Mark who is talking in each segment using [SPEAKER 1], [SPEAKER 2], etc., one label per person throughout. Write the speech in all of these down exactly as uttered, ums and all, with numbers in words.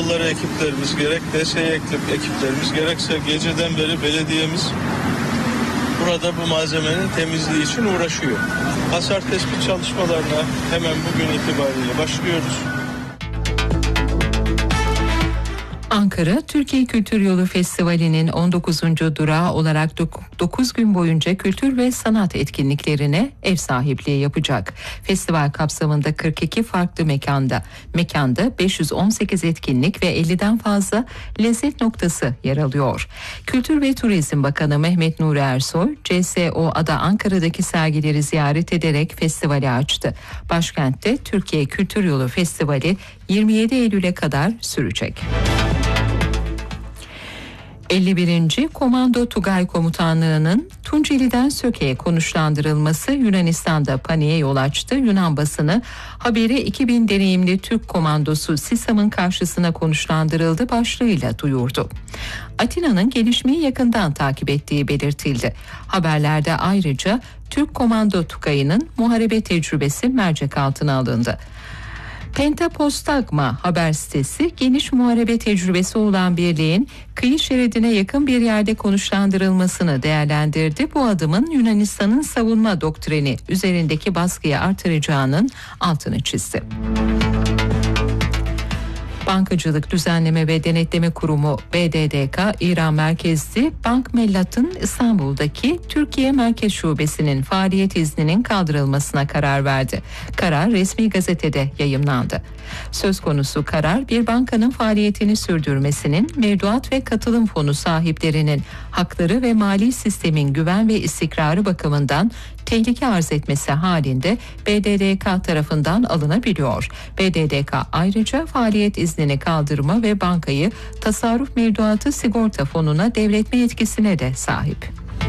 [SPEAKER 1] yolları ekiplerimiz, gerek D S E ekiplerimiz, gerekse geceden beri belediyemiz burada bu malzemenin temizliği için uğraşıyor. Hasar tespit çalışmalarına hemen bugün itibariyle başlıyoruz.
[SPEAKER 2] Ankara, Türkiye Kültür Yolu Festivali'nin on dokuzuncu durağı olarak dokuz gün boyunca kültür ve sanat etkinliklerine ev sahipliği yapacak. Festival kapsamında kırk iki farklı mekanda, mekanda beş yüz on sekiz etkinlik ve elliden fazla lezzet noktası yer alıyor. Kültür ve Turizm Bakanı Mehmet Nuri Ersoy, C S O Ada Ankara'daki sergileri ziyaret ederek festivali açtı. Başkentte Türkiye Kültür Yolu Festivali yirmi yedi Eylül'e kadar sürecek. elli birinci Komando Tugay Komutanlığı'nın Tunceli'den Söke'ye konuşlandırılması Yunanistan'da paniğe yol açtı. Yunan basını haberi iki bin deneyimli Türk komandosu SİSAM'ın karşısına konuşlandırıldı başlığıyla duyurdu. Atina'nın gelişmeyi yakından takip ettiği belirtildi. Haberlerde ayrıca Türk Komando Tugayı'nın muharebe tecrübesi mercek altına alındı. Pentapostagma haber sitesi geniş muharebe tecrübesi olan birliğin kıyı şeridine yakın bir yerde konuşlandırılmasını değerlendirdi. Bu adımın Yunanistan'ın savunma doktrini üzerindeki baskıyı artıracağının altını çizdi. Bankacılık Düzenleme ve Denetleme Kurumu B D D K, İran merkezli Bank Mellat'ın İstanbul'daki Türkiye Merkez Şubesi'nin faaliyet izninin kaldırılmasına karar verdi. Karar resmi gazetede yayımlandı. Söz konusu karar bir bankanın faaliyetini sürdürmesinin mevduat ve katılım fonu sahiplerinin hakları ve mali sistemin güven ve istikrarı bakımından tehlike arz etmesi halinde B D D K tarafından alınabiliyor. B D D K ayrıca faaliyet iznini kaldırma ve bankayı tasarruf mevduatı sigorta fonuna devretme yetkisine de sahip.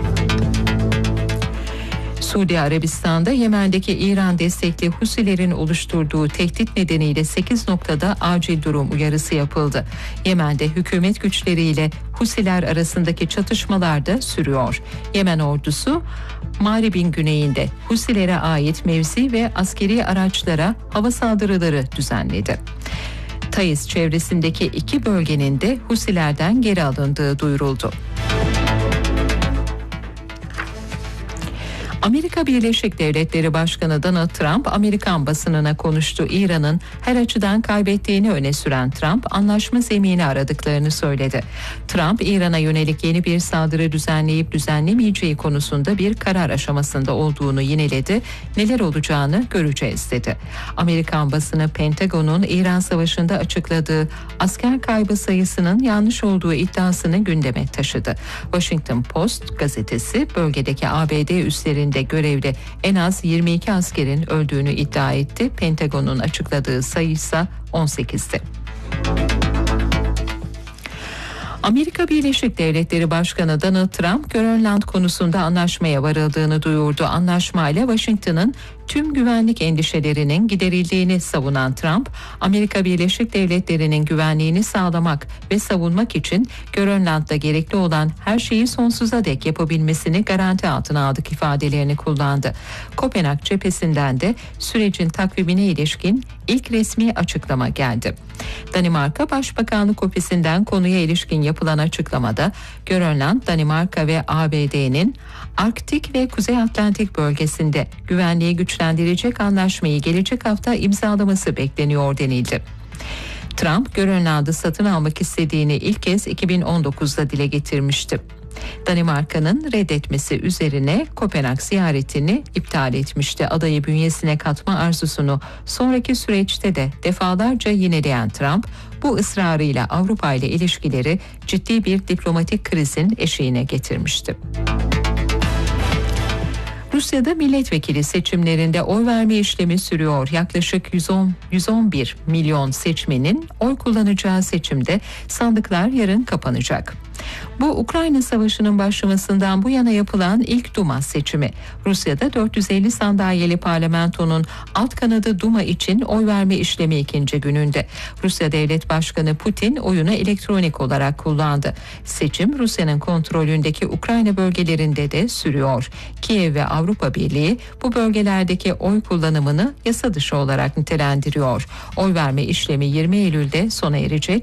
[SPEAKER 2] Suudi Arabistan'da Yemen'deki İran destekli Husilerin oluşturduğu tehdit nedeniyle sekiz noktada acil durum uyarısı yapıldı. Yemen'de hükümet güçleriyle Husiler arasındaki çatışmalar da sürüyor. Yemen ordusu Mağrib'in güneyinde Husilere ait mevzi ve askeri araçlara hava saldırıları düzenledi. Taiz çevresindeki iki bölgenin de Husilerden geri alındığı duyuruldu. Amerika Birleşik Devletleri Başkanı Donald Trump, Amerikan basınına konuştu. İran'ın her açıdan kaybettiğini öne süren Trump, anlaşma zemini aradıklarını söyledi. Trump, İran'a yönelik yeni bir saldırı düzenleyip düzenlemeyeceği konusunda bir karar aşamasında olduğunu yineledi. Neler olacağını göreceğiz dedi. Amerikan basını Pentagon'un İran Savaşı'nda açıkladığı asker kaybı sayısının yanlış olduğu iddiasını gündeme taşıdı. Washington Post gazetesi bölgedeki A B D üslerinde görevli en az yirmi iki askerin öldüğünü iddia etti. Pentagon'un açıkladığı sayı ise on sekizdi. Amerika Birleşik Devletleri Başkanı Donald Trump, Grönland konusunda anlaşmaya varıldığını duyurdu. Anlaşmayla Washington'ın tüm güvenlik endişelerinin giderildiğini savunan Trump, Amerika Birleşik Devletleri'nin güvenliğini sağlamak ve savunmak için Grönland'da gerekli olan her şeyi sonsuza dek yapabilmesini garanti altına aldık ifadelerini kullandı. Kopenhag cephesinden de sürecin takvimine ilişkin ilk resmi açıklama geldi. Danimarka Başbakanlık Ofisi'nden konuya ilişkin yapılan açıklamada Grönland, Danimarka ve A B D'nin Arktik ve Kuzey Atlantik bölgesinde güvenliği güçlendirecek anlaşmayı gelecek hafta imzalaması bekleniyor denildi. Trump, Grönland'ı satın almak istediğini ilk kez iki bin on dokuzda dile getirmişti. Danimarka'nın reddetmesi üzerine Kopenhag ziyaretini iptal etmişti. Adayı bünyesine katma arzusunu sonraki süreçte de defalarca yineleyen Trump, bu ısrarıyla Avrupa ile ilişkileri ciddi bir diplomatik krizin eşiğine getirmişti. Rusya'da milletvekili seçimlerinde oy verme işlemi sürüyor. Yaklaşık yüz on, yüz on bir milyon seçmenin oy kullanacağı seçimde sandıklar yarın kapanacak. Bu Ukrayna Savaşı'nın başlamasından bu yana yapılan ilk Duma seçimi. Rusya'da dört yüz elli sandalyeli parlamentonun alt kanadı Duma için oy verme işlemi ikinci gününde. Rusya Devlet Başkanı Putin oyunu elektronik olarak kullandı. Seçim Rusya'nın kontrolündeki Ukrayna bölgelerinde de sürüyor. Kiev ve Avrupa Birliği bu bölgelerdeki oy kullanımını yasa dışı olarak nitelendiriyor. Oy verme işlemi yirmi Eylül'de sona erecek.